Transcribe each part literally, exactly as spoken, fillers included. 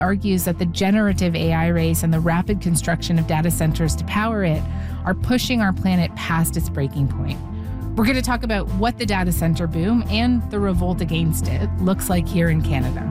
argues that the generative A I race and the rapid construction of data centers to power it are pushing our planet past its breaking point. We're going to talk about what the data center boom and the revolt against it looks like here in Canada.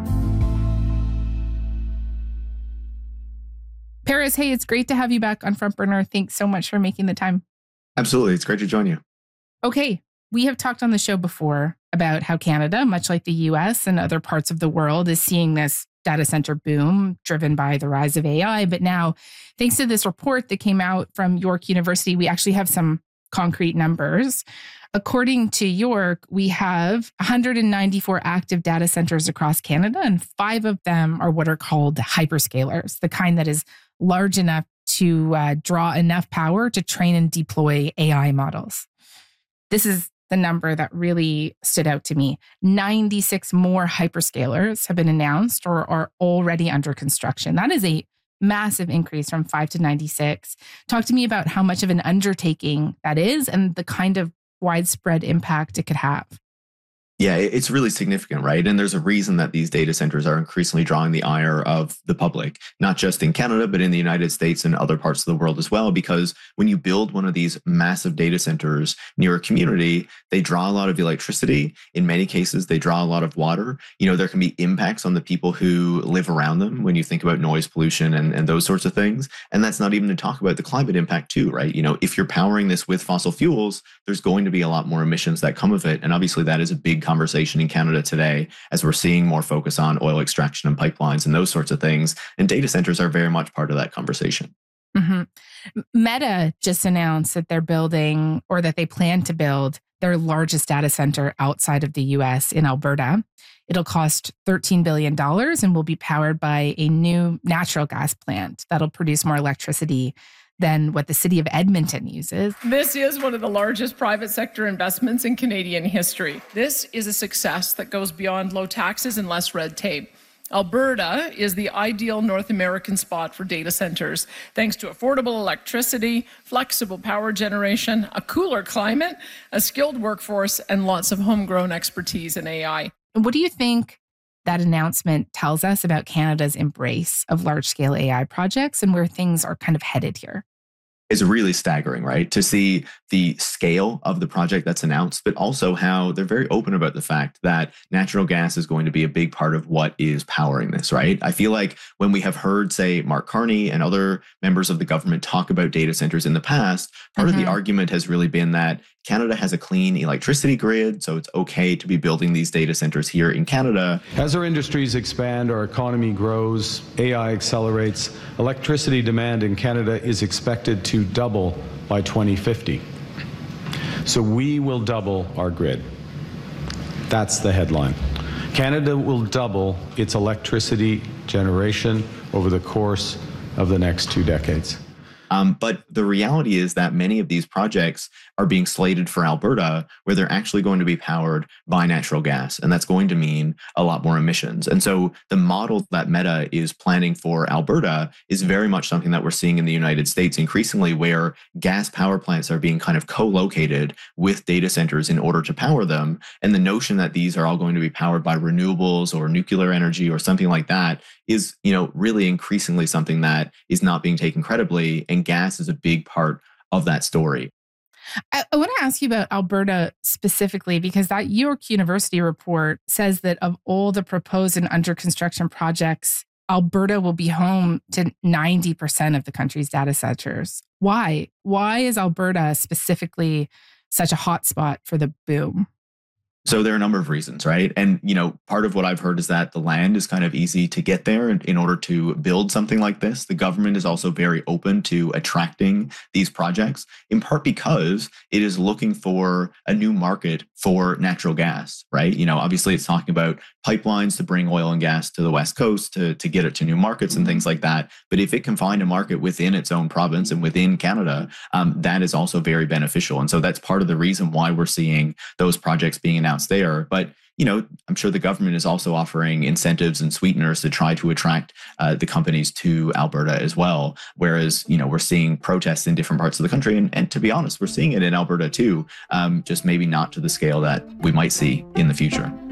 Paris, hey, it's great to have you back on Front Burner. Thanks so much for making the time. Absolutely. It's great to join you. Okay. We have talked on the show before about how Canada, much like the U S and other parts of the world, is seeing this data center boom driven by the rise of A I. But now, thanks to this report that came out from York University, we actually have some concrete numbers. According to York, we have one hundred ninety-four active data centers across Canada, and five of them are what are called hyperscalers, the kind that is large enough to uh, draw enough power to train and deploy A I models. This is the number that really stood out to me. ninety-six more hyperscalers have been announced or are already under construction. That is a massive increase from five to ninety-six. Talk to me about how much of an undertaking that is and the kind of widespread impact it could have. Yeah, it's really significant, right? And there's a reason that these data centers are increasingly drawing the ire of the public, not just in Canada, but in the United States and other parts of the world as well. Because when you build one of these massive data centers near a community, they draw a lot of electricity. In many cases, they draw a lot of water. You know, there can be impacts on the people who live around them when you think about noise pollution and, and those sorts of things. And that's not even to talk about the climate impact too, right? You know, if you're powering this with fossil fuels, there's going to be a lot more emissions that come of it. And obviously that is a big conversation in Canada today, as we're seeing more focus on oil extraction and pipelines and those sorts of things. And data centers are very much part of that conversation. Mm-hmm. Meta just announced that they're building, or that they plan to build, their largest data center outside of the U S in Alberta. It'll cost thirteen billion dollars and will be powered by a new natural gas plant that'll produce more electricity than what the city of Edmonton uses. This is one of the largest private sector investments in Canadian history. This is a success that goes beyond low taxes and less red tape. Alberta is the ideal North American spot for data centers, thanks to affordable electricity, flexible power generation, a cooler climate, a skilled workforce, and lots of homegrown expertise in A I. What do you think that announcement tells us about Canada's embrace of large-scale A I projects and where things are kind of headed here? Is really staggering, right? To see the scale of the project that's announced, but also how they're very open about the fact that natural gas is going to be a big part of what is powering this, right? I feel like when we have heard, say, Mark Carney and other members of the government talk about data centers in the past, part mm-hmm. of the argument has really been that Canada has a clean electricity grid, so it's okay to be building these data centers here in Canada. As our industries expand, our economy grows, A I accelerates, electricity demand in Canada is expected to double by twenty fifty. So we will double our grid. That's the headline. Canada will double its electricity generation over the course of the next two decades. Um, but the reality is that many of these projects are being slated for Alberta, where they're actually going to be powered by natural gas. And that's going to mean a lot more emissions. And so the model that Meta is planning for Alberta is very much something that we're seeing in the United States increasingly, where gas power plants are being kind of co-located with data centers in order to power them. And the notion that these are all going to be powered by renewables or nuclear energy or something like that is, you know, really increasingly something that is not being taken credibly. And gas is a big part of that story. I, I want to ask you about Alberta specifically, because that York University report says that of all the proposed and under construction projects, Alberta will be home to ninety percent of the country's data centers. Why? Why is Alberta specifically such a hotspot for the boom? So there are a number of reasons, right? And, you know, part of what I've heard is that the land is kind of easy to get there in, in order to build something like this. The government is also very open to attracting these projects, in part because it is looking for a new market for natural gas, right? You know, obviously it's talking about pipelines to bring oil and gas to the West Coast to, to get it to new markets and things like that. But if it can find a market within its own province and within Canada, um, that is also very beneficial. And so that's part of the reason why we're seeing those projects being announced there. But, you know, I'm sure the government is also offering incentives and sweeteners to try to attract uh, the companies to Alberta as well. Whereas, you know, we're seeing protests in different parts of the country. And, and to be honest, we're seeing it in Alberta too, um, just maybe not to the scale that we might see in the future.